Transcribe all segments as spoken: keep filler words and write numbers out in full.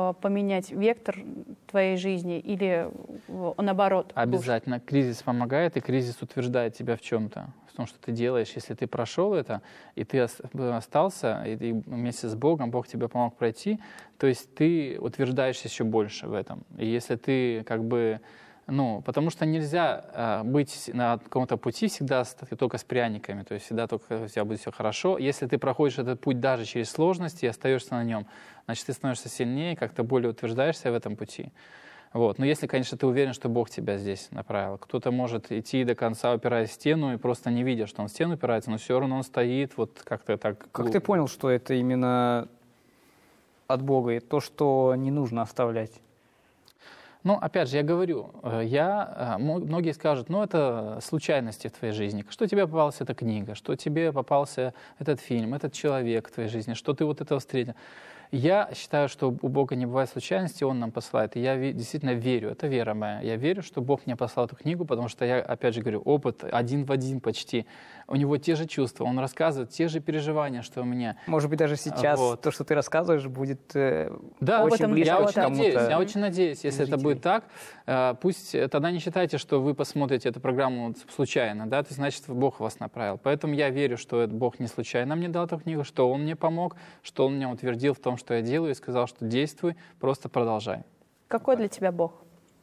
э, поменять вектор твоей жизни или э, наоборот? Обязательно. Лучше? Кризис помогает, и кризис утверждает тебя в чем-то, в том, что ты делаешь. Если ты прошел это, и ты остался, и ты вместе с Богом, Бог тебе помог пройти, то есть ты утверждаешься еще больше в этом. И если ты как бы... Ну, потому что нельзя э, быть на каком-то пути всегда с, только с пряниками, то есть всегда только у тебя будет все хорошо. Если ты проходишь этот путь даже через сложности и остаешься на нем, значит, ты становишься сильнее, как-то более утверждаешься в этом пути. Вот. Но если, конечно, ты уверен, что Бог тебя здесь направил. Кто-то может идти до конца, упираясь в стену, и просто не видя, что он в стену упирается, но все равно он стоит вот как-то так... Как ты понял, что это именно от Бога, и то, что не нужно оставлять? Ну, опять же, я говорю, я, многие скажут, ну, это случайности в твоей жизни, что тебе попалась эта книга, что тебе попался этот фильм, этот человек в твоей жизни, что ты вот это встретил. Я считаю, что у Бога не бывает случайности, Он нам посылает. И я действительно верю, это вера моя. Я верю, что Бог мне послал эту книгу, потому что я, опять же говорю, опыт один в один почти. У него те же чувства, он рассказывает те же переживания, что у меня. Может быть, даже сейчас вот. То, что ты рассказываешь, будет э, да, очень близко я очень надеюсь, я очень надеюсь, если зрителей. Это будет так, э, пусть тогда не считайте, что вы посмотрите эту программу случайно, да, то значит, Бог вас направил. Поэтому я верю, что Бог не случайно мне дал эту книгу, что Он мне помог, что Он меня утвердил в том, что я делаю, и сказал, что действуй, просто продолжай. Какой для тебя Бог?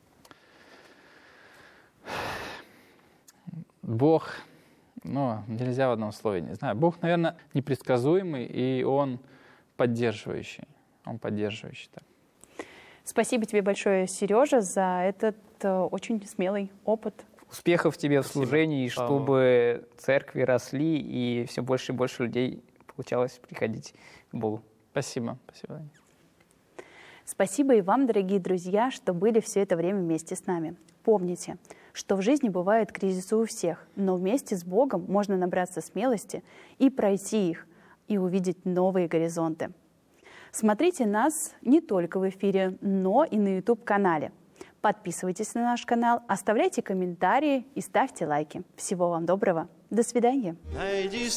Бог, ну, нельзя в одном слове, не знаю. Бог, наверное, непредсказуемый, и Он поддерживающий. Он поддерживающий, так. Спасибо тебе большое, Сережа, за этот э, очень смелый опыт. Успехов тебе Спасибо. В служении, чтобы церкви росли, и все больше и больше людей получалось приходить к Богу. Спасибо. Спасибо. Спасибо и вам, дорогие друзья, что были все это время вместе с нами. Помните, что в жизни бывают кризисы у всех, но вместе с Богом можно набраться смелости и пройти их, и увидеть новые горизонты. Смотрите нас не только в эфире, но и на ютуб-канале. Подписывайтесь на наш канал, оставляйте комментарии и ставьте лайки. Всего вам доброго. До свидания.